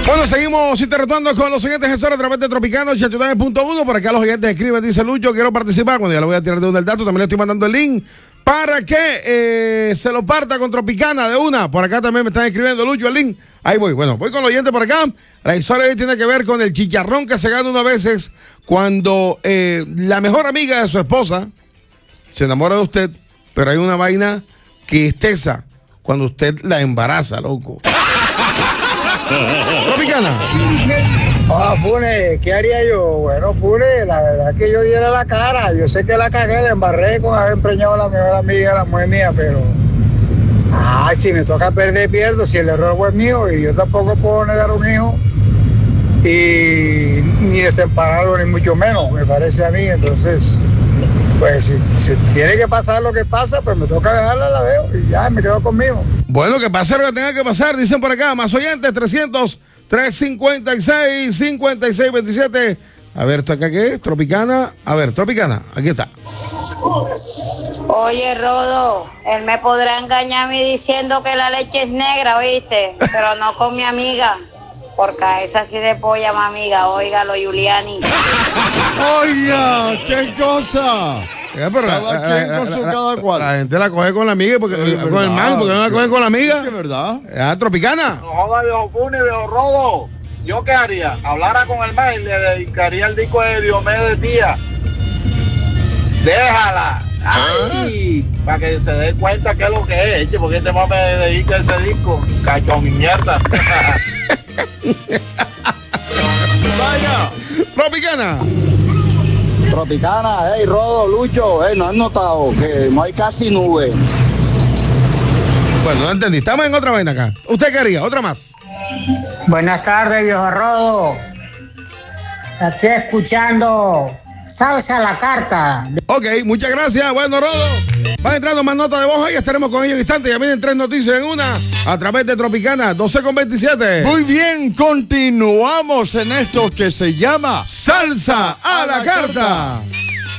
Bueno, seguimos interactuando con los siguientes gestores a través de Tropicano 89.1. Por acá los oyentes escriben, dice Lucho, quiero participar. Cuando ya le voy a tirar de un del dato, también le estoy mandando el link para que se lo parta con Tropicana de una. Por acá también me están escribiendo, Lucho, el link. Ahí voy. Bueno, voy con los oyentes por acá. La historia hoy tiene que ver con el chicharrón que se gana unas veces cuando la mejor amiga de su esposa se enamora de usted, pero hay una vaina que es tesa cuando usted la embaraza, loco. Tropicana. Fune, ¿qué haría yo? Bueno, Fune, la verdad es que yo diera la cara. Yo sé que la cagué, la embarré con haber empreñado a la mejor amiga, la mujer mía, pero... Ay, si me toca perder, pierdo. Si el error fue mío y yo tampoco puedo negar un hijo y ni desampararlo, ni mucho menos, me parece a mí. Entonces, pues si tiene que pasar lo que pasa, pues me toca dejarla, la veo y ya me quedo conmigo. Bueno, que pase lo que tenga que pasar, dicen por acá. Más oyentes, 300-356-5627. A ver, ¿esto acá qué es? Tropicana. A ver, Tropicana, aquí está. Oye, Rodo, él me podrá engañar a mí diciendo que la leche es negra, ¿oíste? Pero no con mi amiga, porque a esa sí de polla, mi amiga, óigalo, Giuliani. Oiga, qué cosa. Pero Cada quien con su cada cual. La gente la coge con la amiga, porque, con el man, porque no la coge con la amiga. Es verdad. Tropicana. No joda, viejo Puni, viejo Rodo. ¿Yo qué haría? Hablara con el man y le dedicaría el disco de Diomedes Díaz. Déjala. Ay, para que se dé cuenta qué es lo que es, porque este man me dedica ese disco. Cacho mi mierda. Vaya. Tropicana. Tropicana, hey, Rodo, Lucho, ¿no has notado que no hay casi nube? Bueno, no entendí. Estamos en otra vaina acá. ¿Usted qué haría? Otra más. Buenas tardes, viejo Rodo. Estoy escuchando Salsa a la Carta. Ok, muchas gracias. Bueno, Rodo. Van entrando más notas de voz y estaremos con ellos en instantes. Ya vienen 3 noticias en una a través de Tropicana 12:27. Muy bien, continuamos en esto que se llama Salsa a la Carta.